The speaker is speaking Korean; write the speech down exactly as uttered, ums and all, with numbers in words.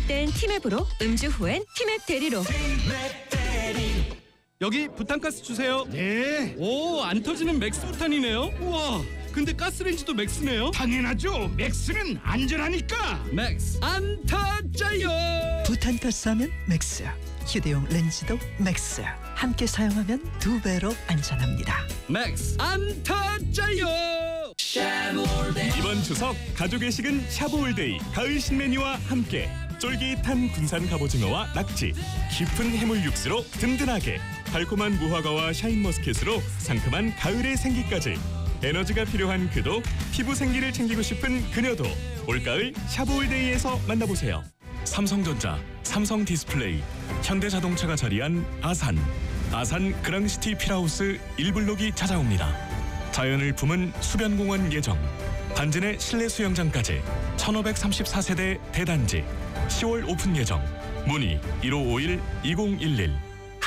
땐 티맵으로, 음주 후엔 티맵 대리로. 여기 부탄가스 주세요. 네, 오, 안 터지는 맥스 부탄이네요. 우와, 근데 가스레인지도 맥스네요. 당연하죠. 맥스는 안전하니까. 맥스 안 터져요. 부탄가스 하면 맥스, 휴대용 렌즈도 맥스. 함께 사용하면 두 배로 안전합니다. 맥스 안 터져요. 이번 추석 가족의 식은 샤브올데이 가을 신메뉴와 함께 쫄깃한 군산 갑오징어와 낙지, 깊은 해물 육수로 든든하게, 달콤한 무화과와 샤인머스켓으로 상큼한 가을의 생기까지. 에너지가 필요한 그도, 피부 생기를 챙기고 싶은 그녀도 올가을 샤브올데이에서 만나보세요. 삼성전자, 삼성디스플레이, 현대자동차가 자리한 아산, 아산 그랑시티 필하우스 일 블록이 찾아옵니다. 자연을 품은 수변공원 예정, 단지 내 실내 수영장까지 천오백삼십사 세대 대단지 시월 오픈 예정. 문의 일오오일 이공일일.